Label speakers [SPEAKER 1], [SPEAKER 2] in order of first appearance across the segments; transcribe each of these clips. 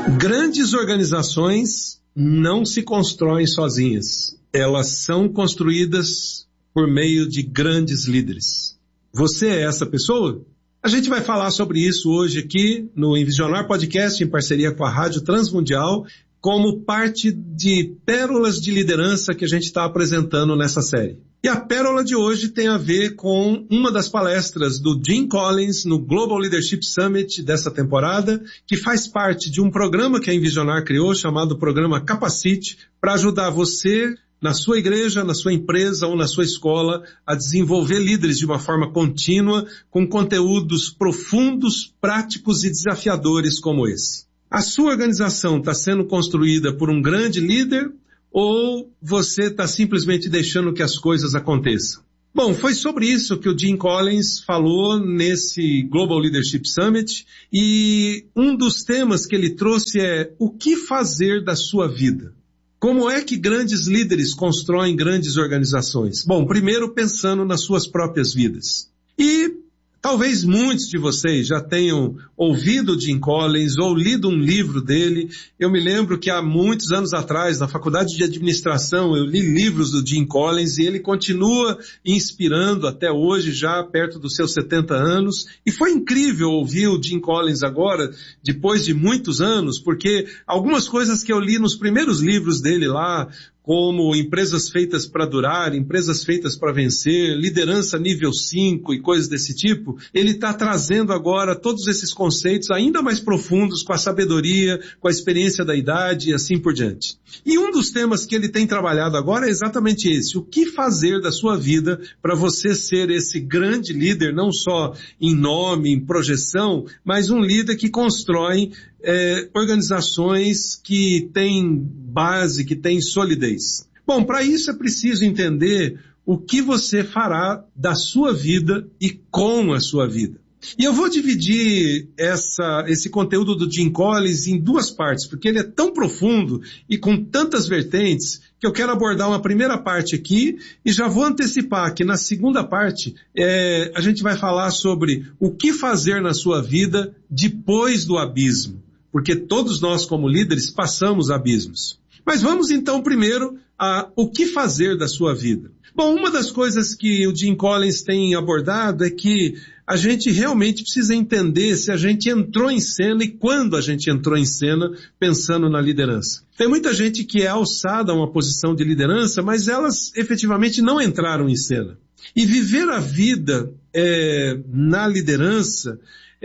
[SPEAKER 1] Grandes organizações não se constroem sozinhas. Elas são construídas por meio de grandes líderes. Você é essa pessoa? A gente vai falar sobre isso hoje aqui no Envisionar Podcast, em parceria com a Rádio Transmundial, como parte de pérolas de liderança que a gente está apresentando nessa série. E a pérola de hoje tem a ver com uma das palestras do Jim Collins no Global Leadership Summit dessa temporada, que faz parte de um programa que a Envisionar criou, chamado Programa Capacite, para ajudar você, na sua igreja, na sua empresa ou na sua escola, a desenvolver líderes de uma forma contínua, com conteúdos profundos, práticos e desafiadores como esse. A sua organização está sendo construída por um grande líder ou você está simplesmente deixando que as coisas aconteçam? Bom, foi sobre isso que o Jim Collins falou nesse Global Leadership Summit e um dos temas que ele trouxe é o que fazer da sua vida? Como é que grandes líderes constroem grandes organizações? Bom, primeiro pensando nas suas próprias vidas. E talvez muitos de vocês já tenham ouvido Jim Collins ou lido um livro dele. Eu me lembro que há muitos anos atrás, na faculdade de administração, eu li livros do Jim Collins e ele continua inspirando até hoje, já perto dos seus 70 anos. E foi incrível ouvir o Jim Collins agora, depois de muitos anos, porque algumas coisas que eu li nos primeiros livros dele lá, como empresas feitas para durar, empresas feitas para vencer, liderança nível 5 e coisas desse tipo, ele está trazendo agora todos esses conceitos ainda mais profundos com a sabedoria, com a experiência da idade e assim por diante. E um dos temas que ele tem trabalhado agora é exatamente esse, o que fazer da sua vida para você ser esse grande líder, não só em nome, em projeção, mas um líder que constrói organizações que têm base, que têm solidez. Bom, para isso é preciso entender o que você fará da sua vida e com a sua vida. E eu vou dividir esse conteúdo do Jim Collins em duas partes, porque ele é tão profundo e com tantas vertentes que eu quero abordar uma primeira parte aqui e já vou antecipar que na segunda parte a gente vai falar sobre o que fazer na sua vida depois do abismo. Porque todos nós como líderes passamos abismos. Mas vamos então primeiro a o que fazer da sua vida. Bom, uma das coisas que o Jim Collins tem abordado é que a gente realmente precisa entender se a gente entrou em cena e quando a gente entrou em cena pensando na liderança. Tem muita gente que é alçada a uma posição de liderança, mas elas efetivamente não entraram em cena. E viver a vida na liderança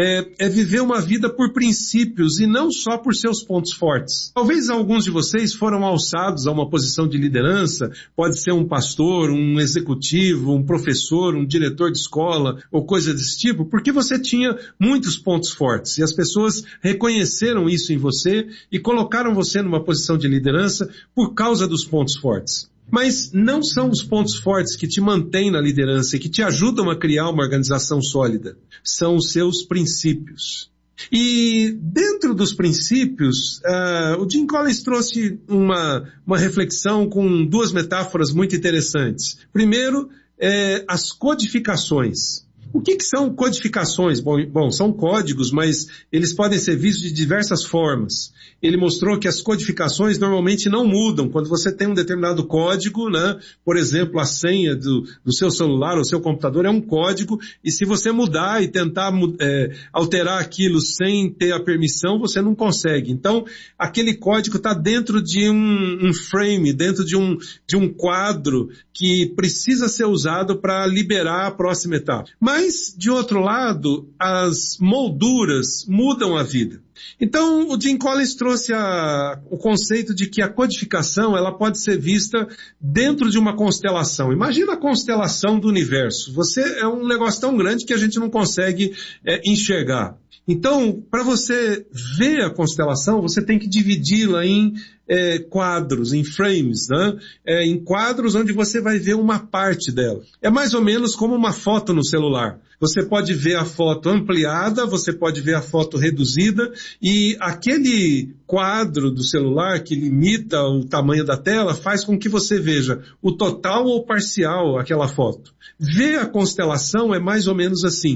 [SPEAKER 1] é viver uma vida por princípios e não só por seus pontos fortes. Talvez alguns de vocês foram alçados a uma posição de liderança, pode ser um pastor, um executivo, um professor, um diretor de escola ou coisa desse tipo, porque você tinha muitos pontos fortes e as pessoas reconheceram isso em você e colocaram você numa posição de liderança por causa dos pontos fortes. Mas não são os pontos fortes que te mantêm na liderança e que te ajudam a criar uma organização sólida. São os seus princípios. E dentro dos princípios, o Jim Collins trouxe uma reflexão com duas metáforas muito interessantes. Primeiro, as codificações. O que são codificações? Bom, são códigos, mas eles podem ser vistos de diversas formas. Ele mostrou que as codificações normalmente não mudam. Quando você tem um determinado código, né, por exemplo, a senha do seu celular ou seu computador é um código, e se você mudar e tentar alterar aquilo sem ter a permissão, você não consegue. Então, aquele código está dentro de um frame, dentro de um quadro que precisa ser usado para liberar a próxima etapa. Mas, de outro lado, as molduras mudam a vida. Então, o Jim Collins trouxe o conceito de que a codificação ela pode ser vista dentro de uma constelação. Imagina a constelação do universo. É um negócio tão grande que a gente não consegue enxergar. Então, para você ver a constelação, você tem que dividi-la em quadros, em frames, né? Em quadros onde você vai ver uma parte dela. É mais ou menos como uma foto no celular. Você pode ver a foto ampliada, você pode ver a foto reduzida, e aquele quadro do celular que limita o tamanho da tela faz com que você veja o total ou parcial aquela foto. Ver a constelação é mais ou menos assim.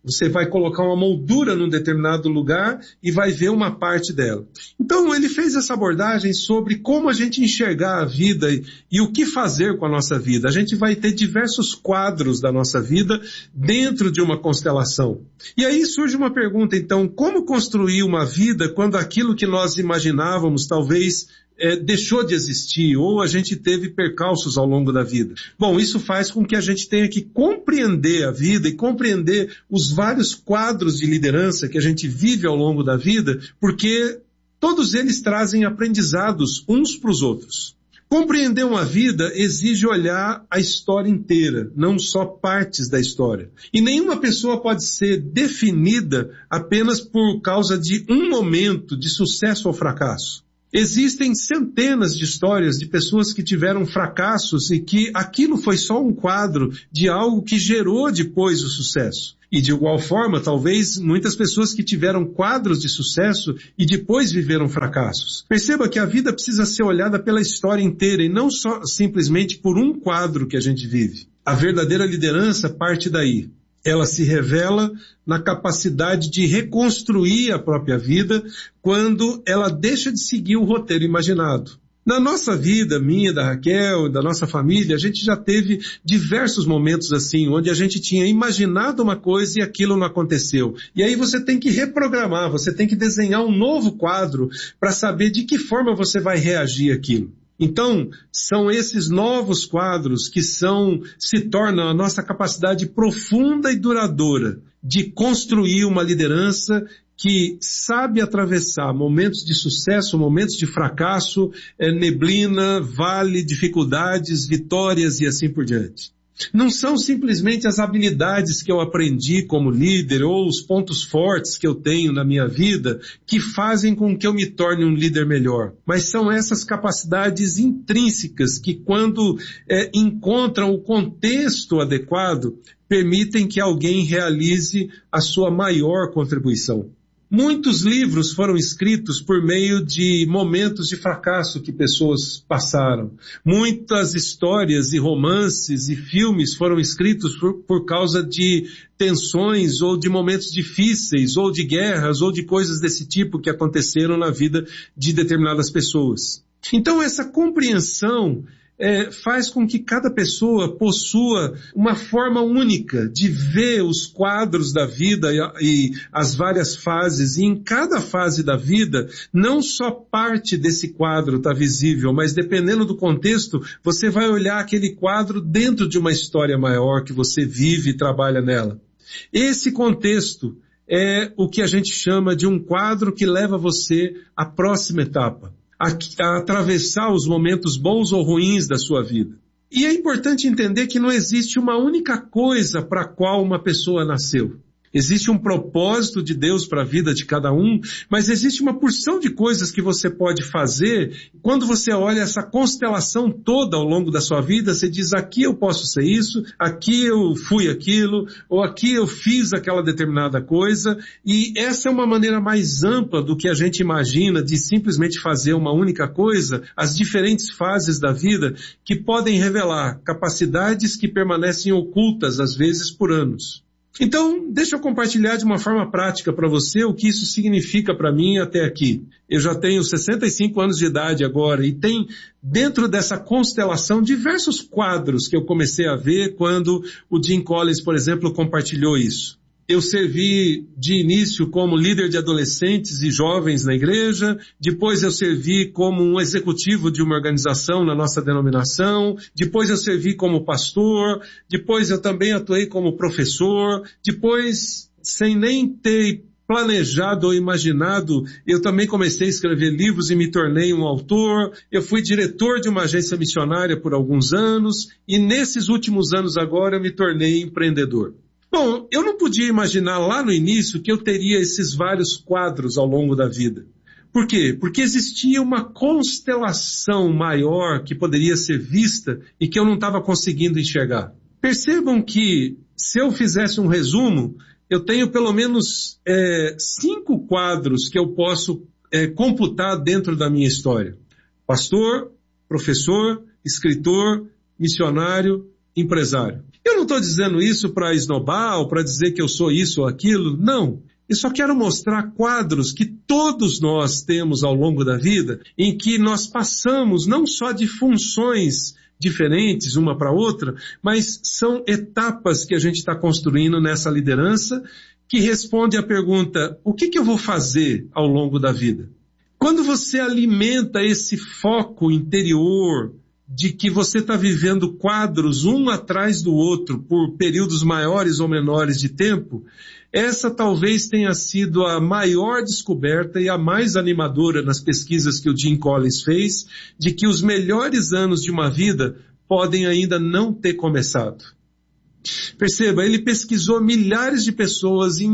[SPEAKER 1] Você vai colocar uma moldura num determinado lugar e vai ver uma parte dela. Então ele fez essa abordagem sobre como a gente enxergar a vida e o que fazer com a nossa vida. A gente vai ter diversos quadros da nossa vida dentro de uma constelação. E aí surge uma pergunta, então, como construir uma vida quando aquilo que nós imaginávamos talvez deixou de existir, ou a gente teve percalços ao longo da vida. Bom, isso faz com que a gente tenha que compreender a vida e compreender os vários quadros de liderança que a gente vive ao longo da vida, porque todos eles trazem aprendizados uns para os outros. Compreender uma vida exige olhar a história inteira, não só partes da história. E nenhuma pessoa pode ser definida apenas por causa de um momento de sucesso ou fracasso. Existem centenas de histórias de pessoas que tiveram fracassos e que aquilo foi só um quadro de algo que gerou depois o sucesso. E de igual forma, talvez muitas pessoas que tiveram quadros de sucesso e depois viveram fracassos. Perceba que a vida precisa ser olhada pela história inteira e não só simplesmente por um quadro que a gente vive. A verdadeira liderança parte daí. Ela se revela na capacidade de reconstruir a própria vida quando ela deixa de seguir o roteiro imaginado. Na nossa vida, minha, da Raquel, da nossa família, a gente já teve diversos momentos assim, onde a gente tinha imaginado uma coisa e aquilo não aconteceu. E aí você tem que reprogramar, você tem que desenhar um novo quadro para saber de que forma você vai reagir àquilo. Então, são esses novos quadros que se tornam a nossa capacidade profunda e duradoura de construir uma liderança que sabe atravessar momentos de sucesso, momentos de fracasso, neblina, vale, dificuldades, vitórias e assim por diante. Não são simplesmente as habilidades que eu aprendi como líder ou os pontos fortes que eu tenho na minha vida que fazem com que eu me torne um líder melhor, mas são essas capacidades intrínsecas que, quando encontram o contexto adequado, permitem que alguém realize a sua maior contribuição. Muitos livros foram escritos por meio de momentos de fracasso que pessoas passaram. Muitas histórias e romances e filmes foram escritos por causa de tensões ou de momentos difíceis ou de guerras ou de coisas desse tipo que aconteceram na vida de determinadas pessoas. Então essa compreensão faz com que cada pessoa possua uma forma única de ver os quadros da vida e as várias fases. E em cada fase da vida, não só parte desse quadro está visível, mas dependendo do contexto, você vai olhar aquele quadro dentro de uma história maior que você vive e trabalha nela. Esse contexto é o que a gente chama de um quadro que leva você à próxima etapa. A atravessar os momentos bons ou ruins da sua vida. E é importante entender que não existe uma única coisa para a qual uma pessoa nasceu. Existe um propósito de Deus para a vida de cada um, mas existe uma porção de coisas que você pode fazer. Quando você olha essa constelação toda ao longo da sua vida, você diz, aqui eu posso ser isso, aqui eu fui aquilo, ou aqui eu fiz aquela determinada coisa, e essa é uma maneira mais ampla do que a gente imagina de simplesmente fazer uma única coisa, as diferentes fases da vida que podem revelar capacidades que permanecem ocultas, às vezes por anos. Então, deixa eu compartilhar de uma forma prática para você o que isso significa para mim até aqui. Eu já tenho 65 anos de idade agora e tem dentro dessa constelação diversos quadros que eu comecei a ver quando o Jim Collins, por exemplo, compartilhou isso. Eu servi de início como líder de adolescentes e jovens na igreja, depois eu servi como um executivo de uma organização na nossa denominação, depois eu servi como pastor, depois eu também atuei como professor, depois, sem nem ter planejado ou imaginado, eu também comecei a escrever livros e me tornei um autor, eu fui diretor de uma agência missionária por alguns anos e nesses últimos anos agora eu me tornei empreendedor. Bom, eu não podia imaginar lá no início que eu teria esses vários quadros ao longo da vida. Por quê? Porque existia uma constelação maior que poderia ser vista e que eu não estava conseguindo enxergar. Percebam que, se eu fizesse um resumo, eu tenho pelo menos 5 quadros que eu posso computar dentro da minha história. Pastor, professor, escritor, missionário, empresário. Eu não estou dizendo isso para esnobar ou para dizer que eu sou isso ou aquilo, não. Eu só quero mostrar quadros que todos nós temos ao longo da vida, em que nós passamos não só de funções diferentes uma para outra, mas são etapas que a gente está construindo nessa liderança que responde à pergunta, o que eu vou fazer ao longo da vida? Quando você alimenta esse foco interior de que você está vivendo quadros um atrás do outro por períodos maiores ou menores de tempo, essa talvez tenha sido a maior descoberta e a mais animadora nas pesquisas que o Jim Collins fez, de que os melhores anos de uma vida podem ainda não ter começado. Perceba, ele pesquisou milhares de pessoas em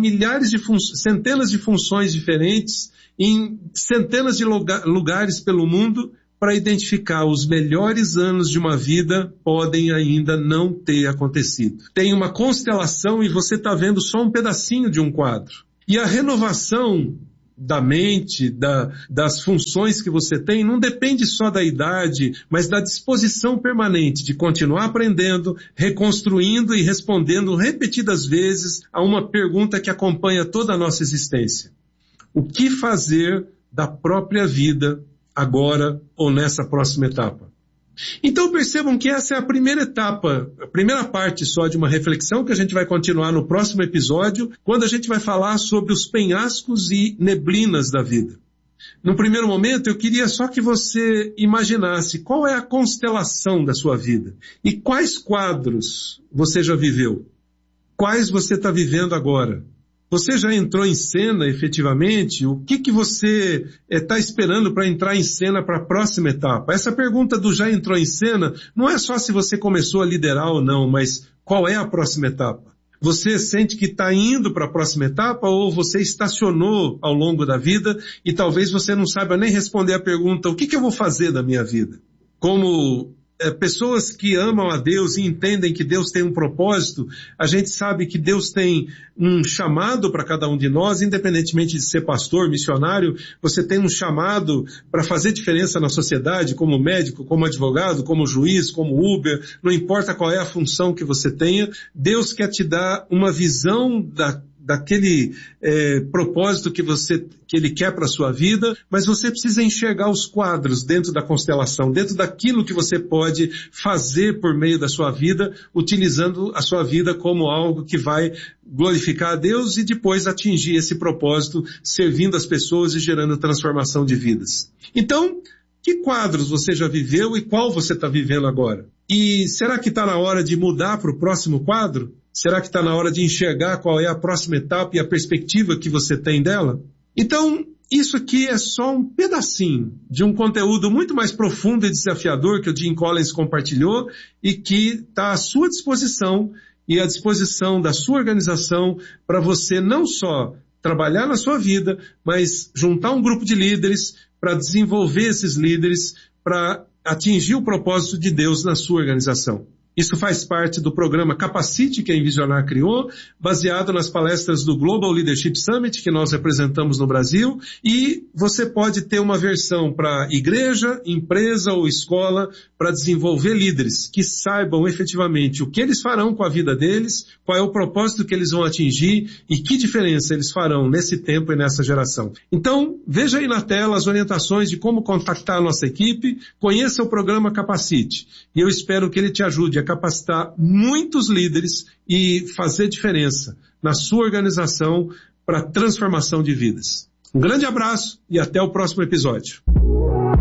[SPEAKER 1] centenas de funções diferentes, em centenas de lugares pelo mundo, para identificar os melhores anos de uma vida podem ainda não ter acontecido. Tem uma constelação e você está vendo só um pedacinho de um quadro. E a renovação da mente, das funções que você tem, não depende só da idade, mas da disposição permanente de continuar aprendendo, reconstruindo e respondendo repetidas vezes a uma pergunta que acompanha toda a nossa existência. O que fazer da própria vida agora ou nessa próxima etapa? Então percebam que essa é a primeira etapa, a primeira parte só de uma reflexão que a gente vai continuar no próximo episódio, quando a gente vai falar sobre os penhascos e neblinas da vida. No primeiro momento, eu queria só que você imaginasse qual é a constelação da sua vida e quais quadros você já viveu, quais você está vivendo agora. Você já entrou em cena efetivamente? O que você está esperando para entrar em cena para a próxima etapa? Essa pergunta do já entrou em cena não é só se você começou a liderar ou não, mas qual é a próxima etapa? Você sente que está indo para a próxima etapa ou você estacionou ao longo da vida e talvez você não saiba nem responder a pergunta, o que eu vou fazer da minha vida? Como pessoas que amam a Deus e entendem que Deus tem um propósito, a gente sabe que Deus tem um chamado para cada um de nós, independentemente de ser pastor, missionário, você tem um chamado para fazer diferença na sociedade, como médico, como advogado, como juiz, como Uber, não importa qual é a função que você tenha, Deus quer te dar uma visão daquele propósito que Ele quer para a sua vida, mas você precisa enxergar os quadros dentro da constelação, dentro daquilo que você pode fazer por meio da sua vida, utilizando a sua vida como algo que vai glorificar a Deus e depois atingir esse propósito, servindo as pessoas e gerando transformação de vidas. Então, que quadros você já viveu e qual você está vivendo agora? E será que está na hora de mudar para o próximo quadro? Será que está na hora de enxergar qual é a próxima etapa e a perspectiva que você tem dela? Então, isso aqui é só um pedacinho de um conteúdo muito mais profundo e desafiador que o Jim Collins compartilhou e que está à sua disposição e à disposição da sua organização para você não só trabalhar na sua vida, mas juntar um grupo de líderes para desenvolver esses líderes para atingir o propósito de Deus na sua organização. Isso faz parte do programa Capacite, que a Envisionar criou, baseado nas palestras do Global Leadership Summit, que nós representamos no Brasil, e você pode ter uma versão para igreja, empresa ou escola, para desenvolver líderes que saibam efetivamente o que eles farão com a vida deles, qual é o propósito que eles vão atingir e que diferença eles farão nesse tempo e nessa geração. Então, veja aí na tela as orientações de como contactar a nossa equipe, conheça o programa Capacite, e eu espero que ele te ajude a capacitar muitos líderes e fazer diferença na sua organização para a transformação de vidas. Um grande abraço e até o próximo episódio.